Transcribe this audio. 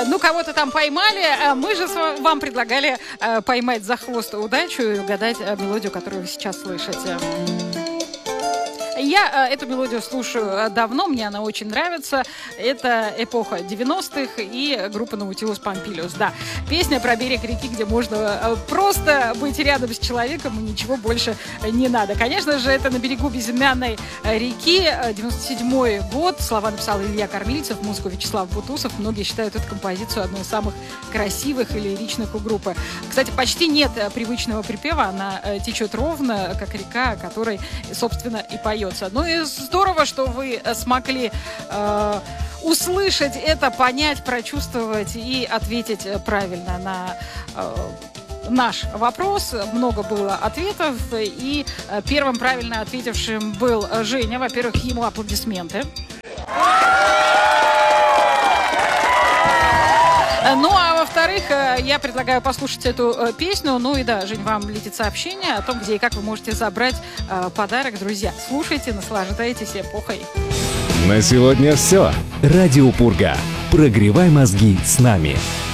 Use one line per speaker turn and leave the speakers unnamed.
Ну, кого-то там поймали, а мы же вам предлагали поймать за хвост удачу и угадать мелодию, которую вы сейчас слышите. Я эту мелодию слушаю давно, мне она очень нравится. Это эпоха 90-х и группа Nautilus Pompilius. Да, песня про берег реки, где можно просто быть рядом с человеком и ничего больше не надо. Конечно же, это на берегу безымянной реки, 97-й год. Слова написал Илья Кормильцев, музыку Вячеслав Бутусов. Многие считают эту композицию одной из самых красивых и лиричных у группы. Кстати, почти нет привычного припева, она течет ровно, как река, о которой, собственно, и поется. Ну и здорово, что вы смогли услышать это, понять, прочувствовать и ответить правильно на наш вопрос. Много было ответов, и первым правильно ответившим был Женя. Во-первых, ему аплодисменты. Ну, а во-вторых, я предлагаю послушать эту песню. Ну и да, Жень, вам летит сообщение о том, где и как вы можете забрать подарок. Друзья, слушайте, наслаждайтесь эпохой.
На сегодня все. Радио Пурга. Прогревай мозги с нами.